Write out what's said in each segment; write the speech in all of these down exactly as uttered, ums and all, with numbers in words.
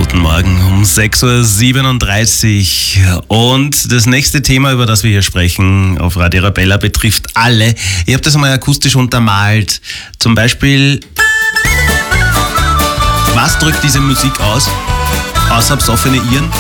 Guten Morgen um sechs Uhr siebenunddreißig. Und das nächste Thema, über das wir hier sprechen, auf Radio Arabella, betrifft alle. Ich habe das mal akustisch untermalt. Zum Beispiel, was drückt diese Musik aus? Außer besoffene Iren?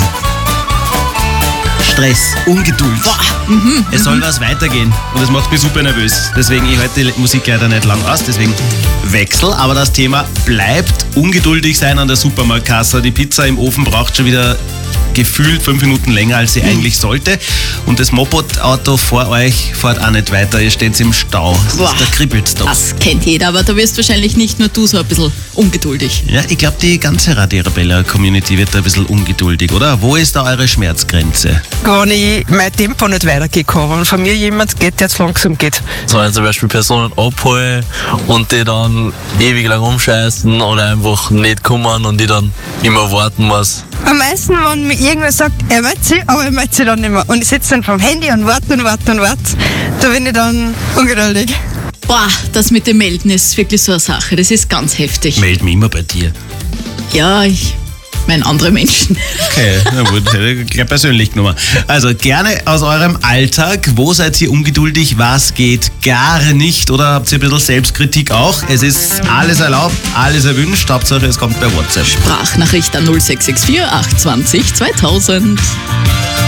Stress, Ungeduld. Boah. Mhm, es soll was weitergehen und das macht mich super nervös. Deswegen, ich halte die Musik leider nicht lang aus, deswegen Wechsel. Aber das Thema bleibt ungeduldig sein an der Supermarktkasse. Die Pizza im Ofen braucht schon wieder gefühlt fünf Minuten länger, als sie mhm. eigentlich sollte. Und das Moped-Auto vor euch fährt auch nicht weiter. Ihr steht im Stau. Boah, da kribbelt's doch. Das kennt jeder, aber da wirst wahrscheinlich nicht nur du so ein bisschen ungeduldig. Ja, ich glaube, die ganze Radio Arabella-Community wird da ein bisschen ungeduldig, oder? Wo ist da eure Schmerzgrenze? Wenn ich mein Tempo nicht weitergehen kann, wenn von mir jemand geht, der jetzt langsam geht. So, wenn zum Beispiel Personen abholen und die dann ewig lang umscheißen oder einfach nicht kommen und die dann immer warten muss. Am meisten, wenn mir irgendwer sagt, er möchte sie, aber er möchte sie dann nicht mehr. Und ich sitze dann vom Handy und warte und warte und warte. Da bin ich dann ungeduldig. Boah, das mit dem Melden ist wirklich so eine Sache. Das ist ganz heftig. Meld mich immer bei dir. Ja, ich meine andere Menschen. Okay, na gut, hätte ich gleich persönlich genommen. Also gerne aus eurem Alltag. Wo seid ihr ungeduldig? Was geht gar nicht? Oder habt ihr ein bisschen Selbstkritik auch? Es ist alles erlaubt, alles erwünscht. Hauptsache, es kommt bei WhatsApp. Sprachnachricht an null sechs sechs vier acht zwei null zweitausend.